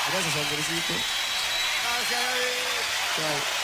Gracias, Andresito. Gracias, David. Chao.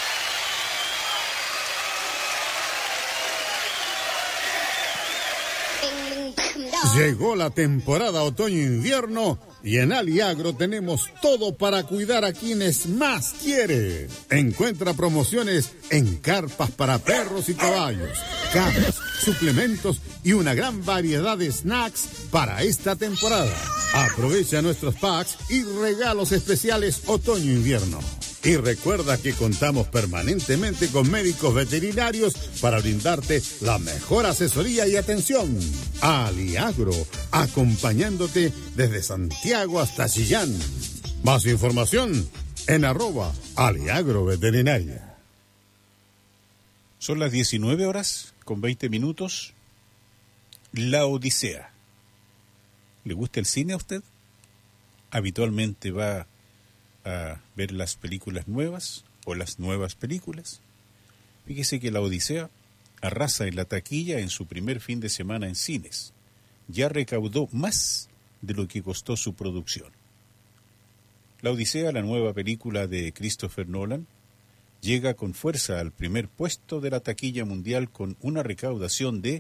Llegó la temporada otoño-invierno y en Aliagro tenemos todo para cuidar a quienes más quiere. Encuentra promociones en carpas para perros y caballos, camas, suplementos y una gran variedad de snacks para esta temporada. Aprovecha nuestros packs y regalos especiales otoño-invierno. Y recuerda que contamos permanentemente con médicos veterinarios para brindarte la mejor asesoría y atención. Aliagro, acompañándote desde Santiago hasta Chillán. Más información en @aliagroveterinaria. Son las 19:20. La Odisea. ¿Le gusta el cine a usted? ¿Habitualmente va a ver las películas nuevas o las nuevas películas? Fíjese que La Odisea arrasa en la taquilla en su primer fin de semana en cines. Ya recaudó más de lo que costó su producción. La Odisea, la nueva película de Christopher Nolan, llega con fuerza al primer puesto de la taquilla mundial con una recaudación de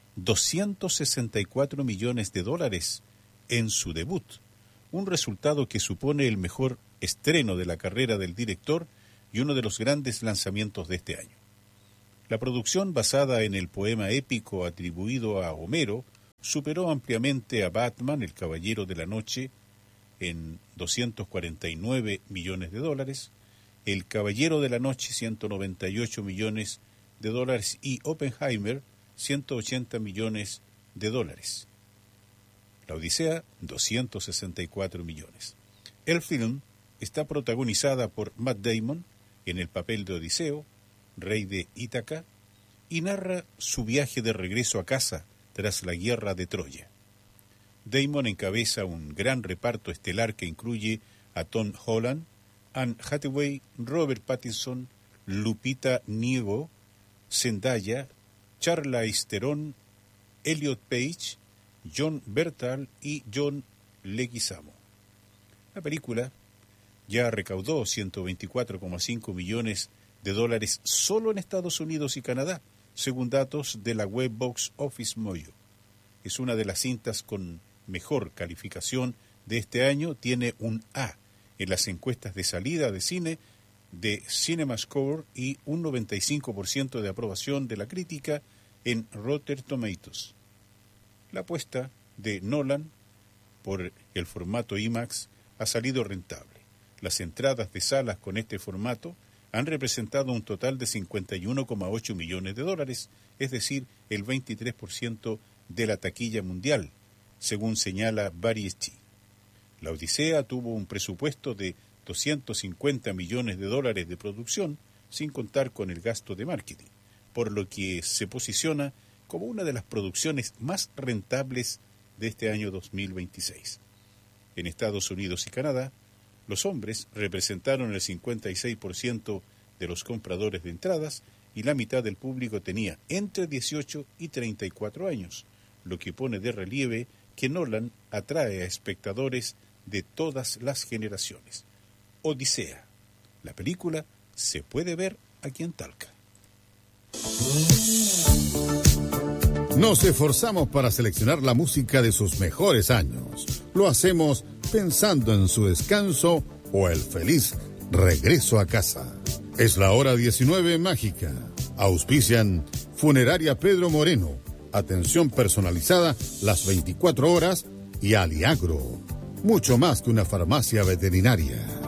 $264 millones en su debut, un resultado que supone el mejor estreno de la carrera del director y uno de los grandes lanzamientos de este año. La producción, basada en el poema épico atribuido a Homero, superó ampliamente a Batman, el Caballero de la Noche, en $249 millones, El Caballero de la Noche, $198 millones, y Oppenheimer, $180 millones. La Odisea, $264 millones. El film está protagonizada por Matt Damon en el papel de Odiseo, rey de Ítaca, y narra su viaje de regreso a casa tras la guerra de Troya. Damon encabeza un gran reparto estelar que incluye a Tom Holland, Anne Hathaway, Robert Pattinson, Lupita Nyong'o, Zendaya, Charlize Theron, Elliot Page, John Bernthal y John Leguizamo. La película ya recaudó $124,5 millones solo en Estados Unidos y Canadá, según datos de la web Box Office Mojo. Es una de las cintas con mejor calificación de este año, tiene un A en las encuestas de salida de cine de CinemaScore y un 95% de aprobación de la crítica en Rotten Tomatoes. La apuesta de Nolan por el formato IMAX ha salido rentable. Las entradas de salas con este formato han representado un total de $51,8 millones, es decir, el 23% de la taquilla mundial, según señala Variety. La Odisea tuvo un presupuesto de $250 millones de producción, sin contar con el gasto de marketing, por lo que se posiciona como una de las producciones más rentables de este año 2026. En Estados Unidos y Canadá, los hombres representaron el 56% de los compradores de entradas y la mitad del público tenía entre 18 y 34 años, lo que pone de relieve que Nolan atrae a espectadores de todas las generaciones. Odisea. La película se puede ver aquí en Talca. Nos esforzamos para seleccionar la música de sus mejores años. Lo hacemos pensando en su descanso o el feliz regreso a casa. Es la hora 19 mágica. Auspician Funeraria Pedro Moreno. Atención personalizada las 24 horas y Aliagro. Mucho más que una farmacia veterinaria.